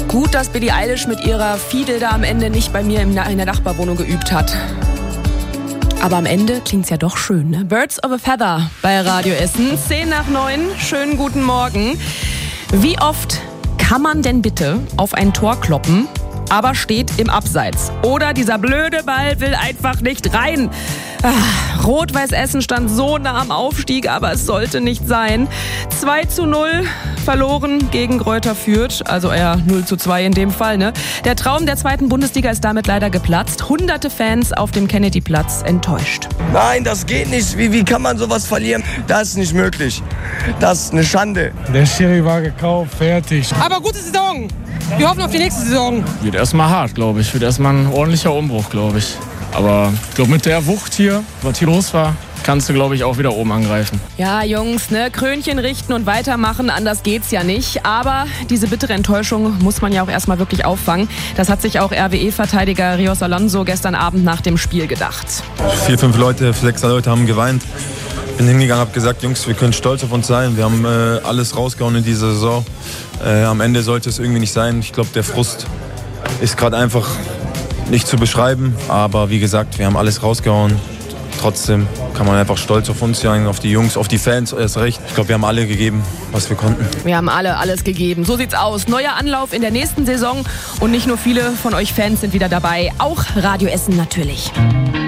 Gut, dass Billie Eilish mit ihrer Fiedel da am Ende nicht bei mir in der Nachbarwohnung geübt hat. Aber am Ende klingt's ja doch schön, ne? Birds of a Feather bei Radio Essen. 8:50. Schönen guten Morgen. Wie oft kann man denn bitte auf ein Tor kloppen, aber steht im Abseits? Oder dieser blöde Ball will einfach nicht rein. Rot-Weiß Essen stand so nah am Aufstieg, aber es sollte nicht sein. 2:0 verloren gegen Greuther Fürth, also eher 0:2 in dem Fall, ne? Der Traum der zweiten Bundesliga ist damit leider geplatzt. Hunderte Fans auf dem Kennedy-Platz enttäuscht. Nein, das geht nicht. Wie kann man sowas verlieren? Das ist nicht möglich. Das ist eine Schande. Der Schiri war gekauft, fertig. Aber gute Saison. Wir hoffen auf die nächste Saison. Wird erstmal hart, glaube ich. Wird erstmal ein ordentlicher Umbruch, glaube ich. Aber ich glaube, mit der Wucht hier, was hier los war, kannst du, glaube ich, auch wieder oben angreifen. Ja, Jungs, ne, Krönchen richten und weitermachen, anders geht's ja nicht. Aber diese bittere Enttäuschung muss man ja auch erstmal wirklich auffangen. Das hat sich auch RWE-Verteidiger Rios Alonso gestern Abend nach dem Spiel gedacht. 4, 5 Leute, 6 Leute haben geweint. Bin hingegangen, habe gesagt, Jungs, wir können stolz auf uns sein. Wir haben alles rausgehauen in dieser Saison. Am Ende sollte es irgendwie nicht sein. Ich glaube, der Frust ist gerade einfach nicht zu beschreiben. Aber wie gesagt, wir haben alles rausgehauen. Trotzdem kann man einfach stolz auf uns sein, auf die Jungs, auf die Fans erst recht. Ich glaube, wir haben alle gegeben, was wir konnten. Wir haben alle alles gegeben. So sieht's aus. Neuer Anlauf in der nächsten Saison. Und nicht nur viele von euch Fans sind wieder dabei, auch Radio Essen natürlich.